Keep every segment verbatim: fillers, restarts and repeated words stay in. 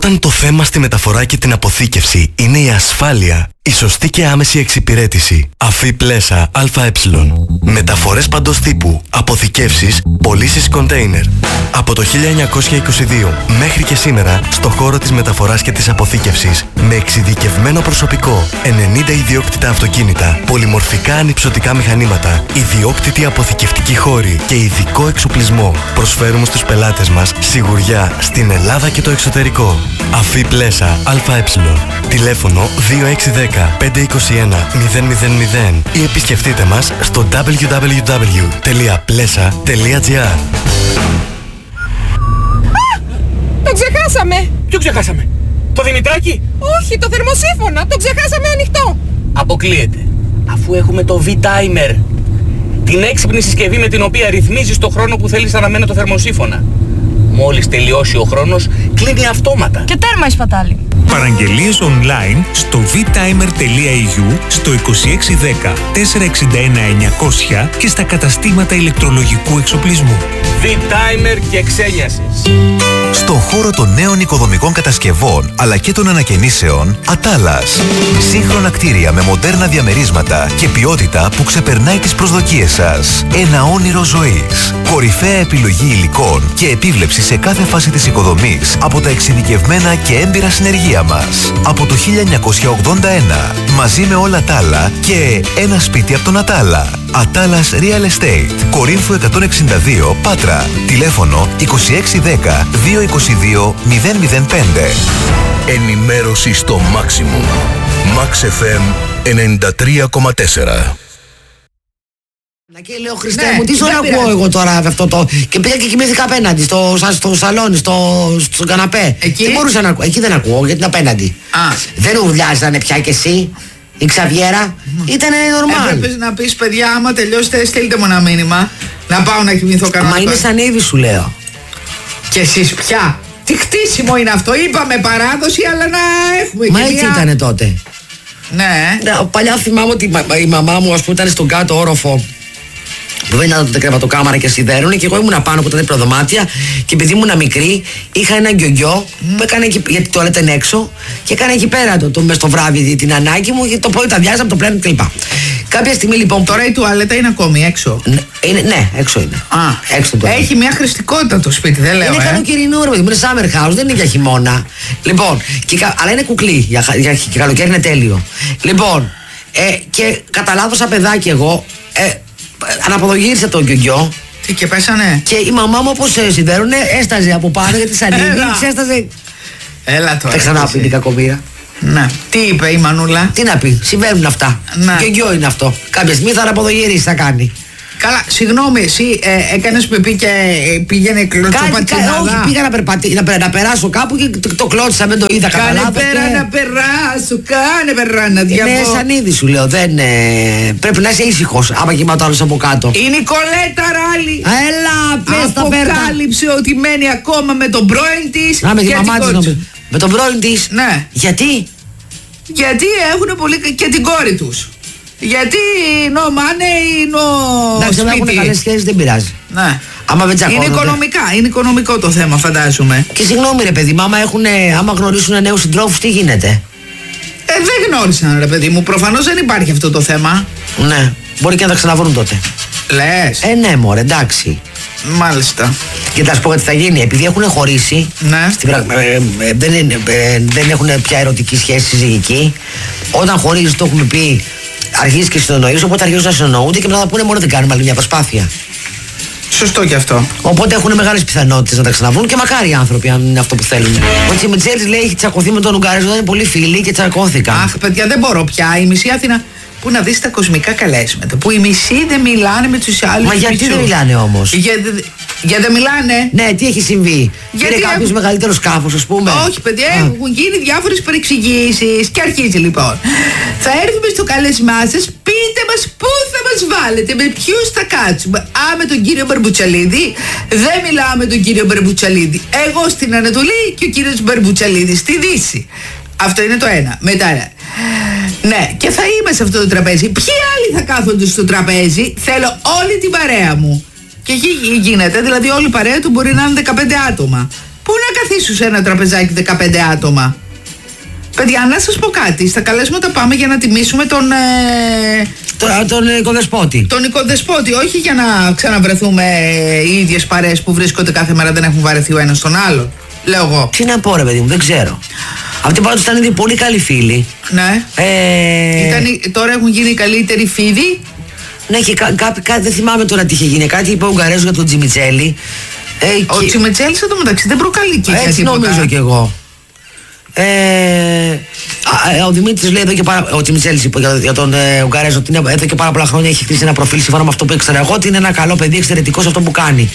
Όταν το θέμα στη μεταφορά και την αποθήκευση είναι η ασφάλεια, η σωστή και άμεση εξυπηρέτηση. Αφή Πλέσα ΑΕ. Μεταφορές παντός τύπου, αποθηκεύσεις, πωλήσεις κοντέινερ. Από το χίλια εννιακόσια είκοσι δύο μέχρι και σήμερα, στο χώρο της μεταφοράς και της αποθήκευσης, με εξειδικευμένο προσωπικό, ενενήντα ιδιόκτητα αυτοκίνητα, πολυμορφικά ανυψωτικά μηχανήματα, ιδιόκτητη αποθηκευτική χώρη και ειδικό εξοπλισμό, προσφέρουμε στους πελάτες μας σιγουριά στην Ελλάδα και το εξωτερικό. Αφή Πλέσα ΑΕ. Τηλέφωνο δύο έξι ένα μηδέν πέντε είκοσι ένα μηδέν μηδέν μηδέν ή επισκεφτείτε μας στο double-u double-u double-u τελεία πλέσα τελεία τζι άρ. Το ξεχάσαμε! Ποιο ξεχάσαμε? Το Δημητράκη? Όχι, το θερμοσύφωνα! Το ξεχάσαμε ανοιχτό! Αποκλείεται. Αφού έχουμε το V-Timer. Την έξυπνη συσκευή με την οποία ρυθμίζεις το χρόνο που θέλεις αναμένει το θερμοσύφωνα. Μόλις τελειώσει ο χρόνος, κλείνει αυτόματα. Και τέρμα η σπατάλη. Παραγγελίες online στο β-timer τελεία ι γιου, στο είκοσι έξι δέκα τετρακόσια εξήντα ένα εννιακόσια και στα καταστήματα ηλεκτρολογικού εξοπλισμού. V-Timer και ξένιασες. Στον χώρο των νέων οικοδομικών κατασκευών αλλά και των ανακαινήσεων, Ατάλας. Σύγχρονα κτίρια με μοντέρνα διαμερίσματα και ποιότητα που ξεπερνάει τις προσδοκίες σας. Ένα όνειρο ζωής. Κορυφαία επιλογή υλικών και επίβλεψη σε κάθε φάση της οικοδομής από τα εξειδικευμένα και έμπειρα συνεργεία μας. Από το χίλια εννιακόσια ογδόντα ένα, μαζί με όλα τα άλλα και ένα σπίτι από τον Ατάλα. Ατάλας Real Estate, Κορίνθου εκατόν εξήντα δύο, Πάτρα. Τηλέφωνο είκοσι έξι δέκα διακόσια είκοσι δύο μηδέν μηδέν πέντε. Ενημέρωση στο maximum. Max εφ εμ ενενήντα τρία κόμμα τέσσερα. Και λέω, Χριστέ ναι, μου, τι στον ακούω εγώ τώρα αυτό το. Και πήγα και κοιμήθηκα απέναντι, στο, στο σαλόνι, στο, στο καναπέ. Εκεί. Τι μπορούσα να ακούω? Εκεί δεν ακούω, γιατί είναι απέναντι. Α. Δεν ουρλιάζανε πια κι εσύ. Η Ξαβιέρα mm. ήτανε νορμάλ. Έπρεπε να πεις, παιδιά, άμα τελειώσετε, στείλτε μου ένα μήνυμα. Να πάω να κοιμηθώ κανονικά. Μα είναι σαν είδη, σου λέω. Και εσείς πια. Τι χτίσιμο είναι αυτό? Είπαμε παράδοση, αλλά να έχουμε. Μα έτσι μια... ήτανε τότε. Ναι. ναι. Παλιά θυμάμαι ότι η μαμά μου, ας πούμε, ήταν στον κάτω όροφο. Που δεν ήταν τότε κρεβατοκάμαρα και σιδέρουνε, και εγώ ήμουν πάνω από τα προδωμάτια. Και επειδή ήμουν μικρή, είχα ένα γκιογιό mm. που έκανε εκεί, γιατί το ήταν έξω, και έκανε εκεί πέρα το, το μες στο βράδυ την ανάγκη μου, και το πρωί τα διάζαμε, το πλένω κλπ. Κάποια στιγμή λοιπόν. Τώρα η τουαλέτα είναι ακόμη έξω. Ναι, είναι, ναι έξω είναι. Α, έξω το έχει μια χρηστικότητα το σπίτι, δεν λέω. Είναι ε. καλοκαιρινό, ρε παιδί μου, είναι summer house, δεν είναι για χειμώνα. Λοιπόν, και, αλλά είναι κουκλί, για, για, για καλοκαίρι είναι τέλειο. Λοιπόν, ε, και κατά λάθος σαν παιδάκι εγώ. Ε, αναποδογύρισε το γκιογιό. Τι και πέσανε. Και η μαμά μου, όπως σιδέρουνε, έσταζε από πάνω γιατί σαν ανοίγει, έσταζε. Έλα τώρα. Θα ξανά πει την κακομοίρα. Να. Τι είπε η Μανούλα? Τι να πει, συμβαίνουν αυτά. Γκιογιό είναι αυτό. Κάποια στιγμή θα αναποδογυρίσει, θα κάνει. Καλά, συγγνώμη, εσύ ε, έκανες πιπί και ε, πήγαινε κλωτσοπατσινάδα? Όχι, πήγα να, περπατι... να, να περάσω κάπου και το, το κλώτσα, δεν το είδα καλά. Κάνε πέρα και... να περάσω, κάνε πέρα να διαβώ. Ναι, σαν είδη σου λέω, δεν, ε, πρέπει να είσαι ήσυχος άμα κοιμάται άλλος από κάτω. Η Νικολέτα Ράλη. Έλα, πες τα πέρα. Αποκάλυψε ότι μένει ακόμα με τον πρώην της. Να, με τη μαμά της νομίζω. Με τον πρώην της. Ναι. Γιατί? Γιατί έχουν πολύ και την κόρη τους. Γιατί νο μάνε ή νο εντάξει, αν έχουν καλές σχέσεις δεν πειράζει. Ναι. Άμα δεν τσακώνονται. Είναι οικονομικά, είναι οικονομικό το θέμα, φαντάζομαι. Και συγγνώμη ρε παιδί, άμα, έχουν, άμα γνωρίσουν νέους συντρόφους, τι γίνεται? Ε, δεν γνώρισαν ρε παιδί μου, προφανώς δεν υπάρχει αυτό το θέμα. Ναι, μπορεί και να τα ξαναβρούν τότε. Λες? Ε, ναι μωρέ, εντάξει. Μάλιστα. Και θα σου πω τι θα γίνει, επειδή έχουν χωρίσει, ναι. στην, ε, ε, δεν, είναι, ε, δεν έχουν πια ερωτική σχέση συζυγική. Όταν χωρίζεις, το έχουμε πει, αρχίζεις και συνεννοείς, οπότε αρχίζουν να συνεννοούνται και μετά θα πούνε μόνο δεν κάνουμε άλλη μια προσπάθεια. Σωστό και αυτό. Οπότε έχουν μεγάλες πιθανότητες να τα ξαναβρούν και μακάρι οι άνθρωποι, αν είναι αυτό που θέλουν. Ο Τσιμιτσέλης λέει έχει τσακωθεί με τον Ουγγαρέζο, ήταν πολύ φίλοι και τσακώθηκαν. Αχ, παιδιά, δεν μπορώ πια. Η μισή Αθήνα. Πού να δεις τα κοσμικά καλέσματα. Που οι μισοί δεν μιλάνε με τους άλλους. Μα γιατί μισούς. Δεν μιλάνε όμως? Για, για δεν μιλάνε. Ναι, τι έχει συμβεί? Γιατί είναι κάποιος έχουν... μεγαλύτερο σκάφος, ας πούμε? Όχι, παιδιά, Α. έχουν γίνει διάφορες παρεξηγήσεις. Και αρχίζει λοιπόν. Θα έρθουμε στο καλέσμά σας, πείτε μας πού θα μας βάλετε, με ποιους θα κάτσουμε. Α, με τον κύριο Μπαρμπουτσαλίδη. Δεν μιλάω με τον κύριο Μπαρμπουτσαλίδη. Εγώ στην Ανατολή και ο κύριος Μπαρμπουτσαλίδης στη Δύση. Αυτό είναι το ένα. Μετά. Ναι, και θα είμαι σε αυτό το τραπέζι. Ποιοι άλλοι θα κάθονται στο τραπέζι? Θέλω όλη την παρέα μου. Και εκεί γίνεται, δηλαδή όλη η παρέα του μπορεί να είναι δεκαπέντε άτομα. Πού να καθίσουν σε ένα τραπεζάκι δεκαπέντε άτομα. Παιδιά, να σας πω κάτι. Στα καλέσματα πάμε για να τιμήσουμε τον... Ε... Τον, τον οικοδεσπότη. Τον οικοδεσπότη, όχι για να ξαναβρεθούμε οι ίδιες παρέες που βρίσκονται κάθε μέρα, δεν έχουν βαρεθεί ο ένας τον άλλον. Λέω εγώ. Τι να πω, ρε παιδί μου, δεν ξέρω. Αυτοί πάντως ήταν ήδη πολύ καλοί φίλοι. Ναι. Ε... Ήταν, τώρα έχουν γίνει οι καλύτεροι φίλοι. Ναι, και κά, κά, κά, δεν θυμάμαι τώρα τι είχε γίνει. Κάτι είπε ο Ουγγαρέζος για τον Τζιμιτσέλη. Ε, ο και... Τσιμιτσέλης εδώ μεταξύ δεν προκαλεί και έτσι νομίζω κι εγώ. Ε, α, ο Δημήτρης λέει εδώ και πάρα. Ο Τσιμιτσέλης είπε για, για τον ε, Ουγγαρέζο ότι είναι, εδώ και πάρα πολλά χρόνια έχει χτίσει ένα προφίλ σύμφωνα με αυτό που ήξερα εγώ, ότι είναι ένα καλό παιδί, εξαιρετικό σε αυτό που κάνει.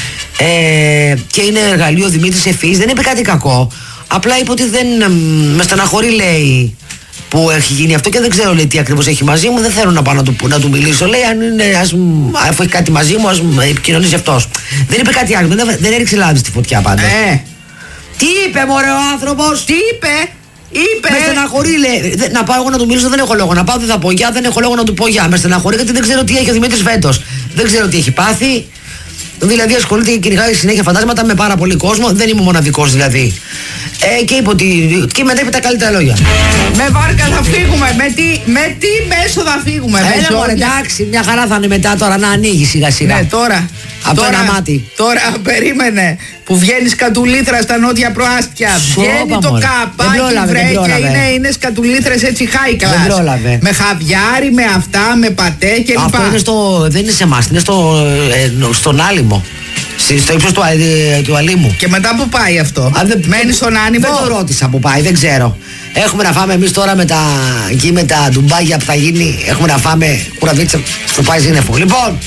Ε, και είναι εργαλείο Δημήτρης ευφυής, δεν είπε κάτι κακό. Απλά είπε ότι δεν. Με στεναχωρεί, λέει, που έχει γίνει αυτό και δεν ξέρω, λέει, τι ακριβώς έχει μαζί μου. Δεν θέλω να πάω να του, να του μιλήσω. Λέει, αν είναι, ας, αφού έχει κάτι μαζί μου, ας επικοινωνήσει αυτός. Δεν είπε κάτι άλλο. Δεν, δεν έριξε λάδι στη φωτιά πάντως. Ε. Τι είπε, μωρέ, ο άνθρωπος. Τι είπε. Είπε. Με στεναχωρεί, λέει. Να πάω εγώ να του μιλήσω, δεν έχω λόγο. Να πάω, δεν θα πω γεια, δεν έχω λόγο να του πω γεια. Με στεναχωρεί γιατί δεν ξέρω τι έχει ο Δημήτρης φέτος. Δεν ξέρω τι έχει πάθει. Δηλαδή ασχολείται και κυνηγάει συνέχεια φαντάσματα με πάρα πολύ κόσμο. Δεν είμαι μοναδικός δηλαδή. Ε, και είπε ότι. Και μετά είπε τα καλύτερα λόγια. Με βάρκα θα φύγουμε. Με τι, με τι μέσο θα φύγουμε. Έλα, μωρέ, εντάξει, μια χαρά θα είναι μετά τώρα να ανοίγει σιγά σιγά. Ναι, τώρα. Από τώρα, ένα μάτι. Τώρα περίμενε. Που βγαίνει σκατουλήθρα στα νότια προάστια. Βγαίνει το καπάκι, βρε, και είναι, είναι σκατουλήθρες έτσι high class. Δεν πρόλαβε. Με χαβιάρι, με αυτά, με πατέ κλπ. Αυτό είναι στο, δεν είναι σε εμάς, είναι στο, ε, στον Άλυμο. Στο ύψος του, ε, του Αλήμου. Και μετά που πάει αυτό. Α, δεν, μένει στον Άνιμο. Δεν το ρώτησα που πάει, δεν ξέρω. Έχουμε να φάμε εμείς τώρα με τα, εκεί με τα ντουμπάγια που θα γίνει. Έχουμε να φάμε κουραβίτσα στο πάει σύννεφο. Λοιπόν,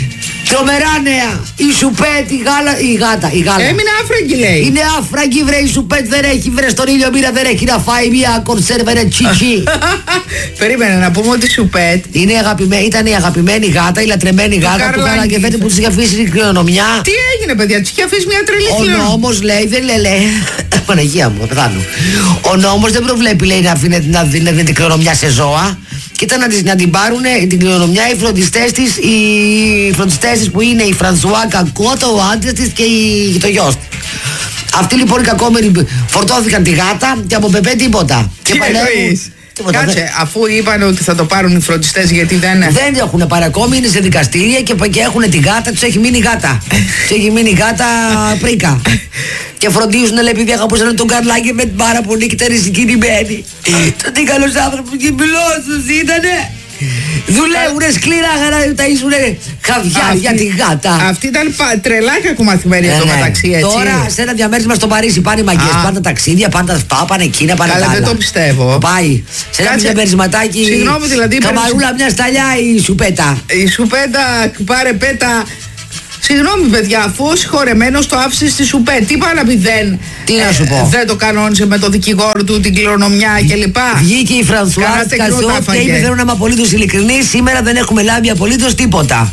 τρομερά νέα. Η Σουπέτ, η γάλα, η γάτα, η γάλα. Έμεινε άφραγγι, λέει. Είναι άφραγγι, βρε, η Σουπέτ δεν έχει, βρε, στον ήλιο μοίρα δεν έχει να φάει μια κονσέρβα, είναι τσίτσι. Περίμενε να πούμε ότι η Σουπέτ είναι αγαπημένη, ήταν η αγαπημένη γάτα, η λατρεμένη γάτα του Γάλα και φέτε που της είχε αφήσει την κληρονομιά. Τι έγινε, παιδιά, της είχε αφήσει μια τρελή κληρονομιά. Ο νόμος λέει, δεν λέει, λέει. Παναγία μου, θα πεθάνω. Ο νόμος δεν προβλέπει, λέει, να δίνει να δίνει την κληρονομιά σε ζώα. Και ήταν να, τις, να την πάρουν την κληρονομιά οι φροντιστές της, οι φροντιστές της που είναι η Φρανσουά Κακότα, ο άντρας της και η, το γιος της. Αυτοί λοιπόν οι κακόμεροι φορτώθηκαν τη γάτα και από πεπέ τίποτα. Τι εννοείς? Κάτσε, δεν... αφού είπαν ότι θα το πάρουν οι φροντιστές, γιατί δεν. Δεν έχουν πάρει ακόμη, είναι σε δικαστήρια και, και έχουν τη γάτα, τους έχει μείνει γάτα. Τους έχει μείνει γάτα πρίκα. Και φροντίζουν, λέει, επειδή αγαπούσαν τον Καρλάκη με πάρα πολύ και ήταν συγκινημένοι. Τι καλός άνθρωπος και μιλώσους ήτανε. Δουλεύουνε σκληρά για να ταΐσουνε χαβιά για τη γάτα. Αυτή ήταν τρελά κακομαθημένη εδώ μεταξύ, έτσι. Τώρα σε ένα διαμέρισμα στο Παρίσι πάνε οι μαγκές, πάνε τα ταξίδια, πάνε τα αυτά, πάνε εκείνα, πάνε τα άλλα. Καλά, δεν το πιστεύω. Πάει σε ένα διαμερισματάκι. Συγγνώμη, δηλαδή. Καμαρούλα μια σταλιά η Σουπέτα. Η Σουπέτα πάρε πέτα. Συγγνώμη, παιδιά, αφού ο συγχωρεμένος το άφησε στη Σουπέ, τι πάει να πει δεν. Τι να σου πω. Δεν το κανόνισε με το δικηγόρο του την κληρονομιά κλπ. Βγήκε η Φρανσουά Καζό και είπε: θέλω να είμαι απολύτως ειλικρινής. Σήμερα δεν έχουμε λάβει απολύτως τίποτα.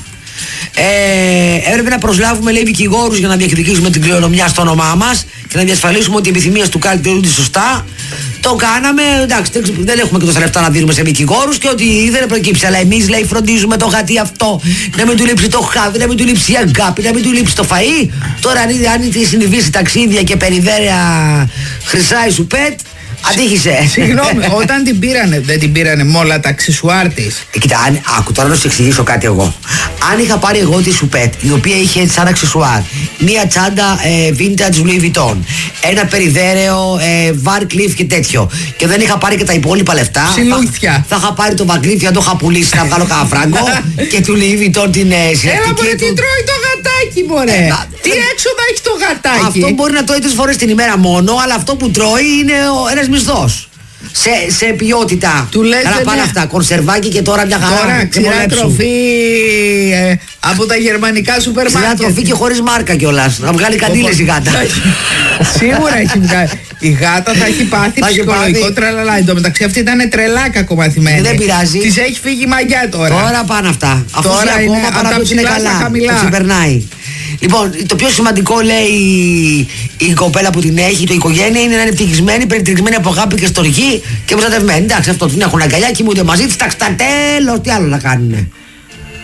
Ε, έπρεπε να προσλάβουμε, λέει, δικηγόρους για να διεκδικήσουμε την κληρονομιά στο όνομά μας και να διασφαλίσουμε ότι οι επιθυμίες του Κάλ τηρούνται σωστά. Το κάναμε, εντάξει, δεν έχουμε και τόσα λεφτά να δίνουμε σε δικηγόρους και ότι δεν προκύψει. Αλλά εμείς, λέει, φροντίζουμε το γατί αυτό να μην του λείψει το χάδι, να μην του λείψει η αγάπη, να μην του λείψει το φαΐ. Τώρα, αν, αν τη συνηθίσει ταξίδια και περιδέρια χρυσά η Σουπέτ, αντίχησε. Συγγνώμη, όταν την πήρανε, δεν την πήρανε με όλα τα αξισουάρ της. Ε, κοίτα, αν, άκου τώρα να σου εξηγήσω κάτι εγώ. Αν είχα πάρει εγώ τη Σουπέτ, η οποία είχε σαν αξισουάρ μία τσάντα ε, vintage Louis Vuitton, ένα περιδέρεο ε, Van Cleef και τέτοιο, και δεν είχα πάρει και τα υπόλοιπα λεφτά, θα, θα είχα πάρει το Van Cleef και να το είχα πουλήσει να βγάλω κανένα φράγκο και του Louis Vuitton την ε, συλλεκτική. Έλα, μωρέ, τι τρώει το γατάκι, μωρέ. Ε, τι έξοδα έχει το γατάκι. Αυτό μπορεί να τρώει τρεις φορές την ημέρα μόνο, αλλά αυτό που τρώει είναι ένας μισθός. Σε, σε ποιότητα. Του λες, καλά πάνε ναι. Αυτά, κονσερβάκι και τώρα μια χαρά. Τώρα ξηρά τροφή ε, από τα γερμανικά σούπερ μάρκετ. Ξηρά τροφή και χωρίς μάρκα κιόλας. Να βγάλει καντήλες η γάτα. Σίγουρα έχει βγάλει. Η γάτα θα έχει πάθει ψυχολογικό τρελαλά. Εν τω μεταξύ αυτή ήταν τρελά κακομαθημένη. Δεν πειράζει. Της έχει φύγει η μαγιά τώρα. Τώρα πάνε αυτά. Αφού τώρα είναι ακόμα από τα ψηλά στα χαμηλά. Το περνάει. Λοιπόν, το πιο σημαντικό, λέει η, η κοπέλα που την έχει, το οικογένεια, είναι να είναι ευτυχισμένη, περιτριγμένη από αγάπη και στοργή και προστατευμένη. Εντάξει, αυτό την έχουν αγκαλιά, κοιμούνται μαζί της. Εντάξει, τα τέλος, τι άλλο να κάνουνε.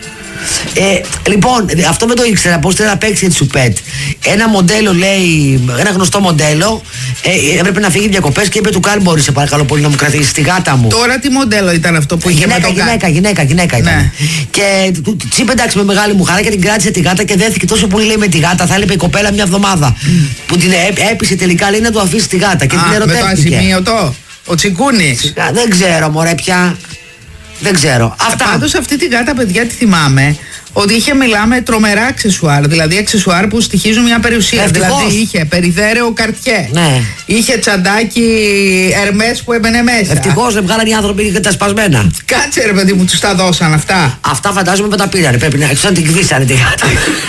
Ε, λοιπόν, αυτό δεν το ήξερα. Πώς θέλει να παίξει τη Σουπέτ. Ένα μοντέλο, λέει, ένα γνωστό μοντέλο, ε, έπρεπε να φύγει διακοπές και είπε του Κάρl, μπορεί σε παρακαλώ πολύ να μου κρατήσει τη γάτα μου. Τώρα τι μοντέλο ήταν αυτό που είχε γυναίκα, με τον γυναίκα, γυναίκα, γυναίκα ήταν. Ναι. Και τη είπε εντάξει με μεγάλη μου χαρά και την κράτησε τη γάτα και δέθηκε τόσο πολύ, λέει, με τη γάτα. Θα έλειπε η κοπέλα μια εβδομάδα. Mm. Που την έπεισε τελικά, λέει, να του αφήσει τη γάτα και Α, την ερωτεύτηκε. Με το ασημείωτο, ο Τσικούνης. Δεν ξέρω, μωρέ πια. Δεν ξέρω. Αυτά. Πάντως αυτή τη γάτα, παιδιά, τη θυμάμαι ότι είχε, μιλάμε, τρομερά αξεσουάρ. Δηλαδή αξεσουάρ που στοιχίζουν μια περιουσία. Ευτυχώς. Δηλαδή είχε περιθέρεο καρτιέ. Ναι. Είχε τσαντάκι Ερμές που έμπαινε μέσα. Ευτυχώς δεν βγάλαν οι άνθρωποι και τα σπασμένα. Κάτσε ρε παιδί μου, τους τα δώσαν αυτά. Αυτά φαντάζομαι με τα πήρανε. Πρέπει να έξω να την κβήσανε τη γάτα.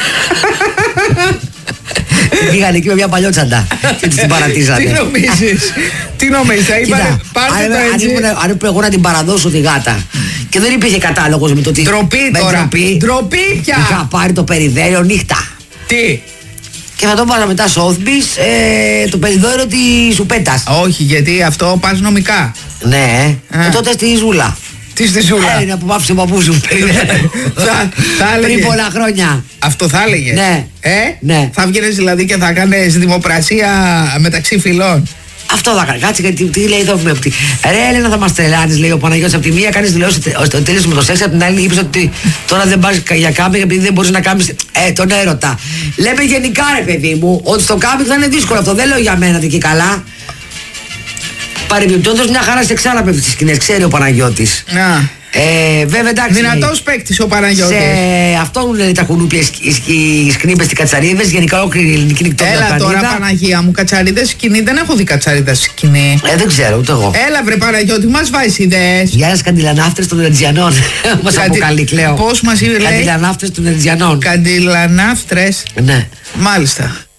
Πήγαν εκεί με μια παλιότσαντα και την παρατήσανε. Τι νομίζεις, τι νομίζεις, θα είπανε πάρτε το έτσι. Αν έπρεπε εγώ να την παραδώσω τη γάτα και δεν υπήρχε κατάλογος με το τι. Ντροπή τώρα, ντροπή πια. Είχα πάρει το περιδέριο νύχτα. Τι. Και θα το πάρω μετά Sotheby's, ε, το περιδόριο της Σουπέτας. Όχι, γιατί αυτό πας νομικά. Ναι, και τότε στη Ζούλα. Τι στη Ζούλα. Έρινα που πάψε ο παππούς μου. Πριν πολλά χρόνια. Αυτό θα έλεγε. Ναι. Ε, ναι. Θα βγαίνεις δηλαδή και θα κάνεις δημοπρασία μεταξύ φυλών. Αυτό θα κάνει. Κάτσε γιατί τι λέει εδώ. Ρε Έλενα, θα μας τρελάνεις, λέει ο Παναγιώτης. Από τη μία κάνεις δηλώσεις ότι τέλειωσε με το σεξ, από την άλλη είπες ότι τώρα δεν πας για κάμπινγκ επειδή δεν μπορείς να κάνεις ε, τον έρωτα. Λέμε γενικά, ρε παιδί μου, ότι στο κάμπινγκ θα είναι δύσκολο αυτό. Δεν λέω για μένα και καλά. Παρεμπιπτόντως μια χαρά σε ξάρα πέφτει στις σκηνές, ξέρει ο Παναγιώτης. Να. Ε, βέβαια εντάξει. Δυνατός παίκτης ο Παναγιώτης. Σε αυτόν λένε τα κουνούπια, οι σκνήπες και κατσαρίδες, γενικά ολόκληρη η ελληνική νυχτόπια. Έλα τώρα, Παναγία μου, κατσαρίδες σκηνή. Δεν έχω δει κατσαρίδες σκηνή. Ε, δεν ξέρω, ούτε εγώ. Έλα βρε Παναγιώτη, μας βάζεις ιδέες. Για ένας καντιλανάφτρες των Ερτζιανών. Μας Καντι... αποκαλεί, Κλέο. Πώς μας είπε, λέει. Καντιλανάφτρες των Ερτζιανών. Καντιλανάφτρες. Ναι. Μάλιστα.